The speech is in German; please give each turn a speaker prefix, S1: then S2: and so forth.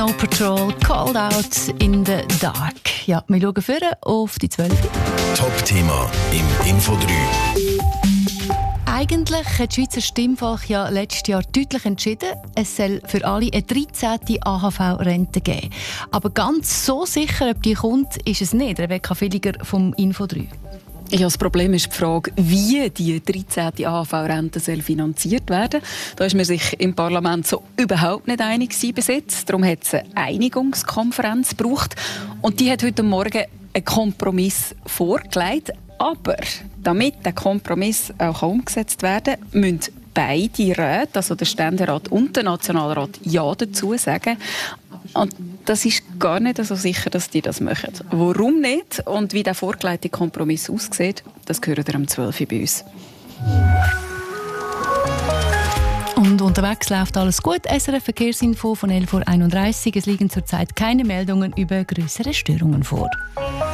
S1: No Patrol, Called Out in the Dark. Ja, wir schauen vorher auf die 12.
S2: Top-Thema im Info 3.
S1: Eigentlich hat das Schweizer Stimmvolk ja letztes Jahr deutlich entschieden, es soll für alle eine 13. AHV-Rente geben. Aber ganz so sicher, ob die kommt, ist es nicht. Rebecca Villiger vom Info 3.
S3: Ja, das Problem ist die Frage, wie die 13. AHV-Rente finanziert werden soll. Da ist man sich im Parlament so überhaupt nicht einig bis jetzt. Darum hat es eine Einigungskonferenz gebraucht. Und die hat heute Morgen einen Kompromiss vorgelegt. Aber damit der Kompromiss auch umgesetzt werden kann, müssen beide Räte, also der Ständerat und der Nationalrat, Ja dazu sagen. Und das ist gar nicht so sicher, dass die das machen. Warum nicht und wie der vorgelegte Kompromiss aussieht, das hören wir am 12 Uhr bei uns.
S1: Und unterwegs läuft alles gut. SRF Verkehrsinfo von 11.31 Uhr. Es liegen zurzeit keine Meldungen über größere Störungen vor.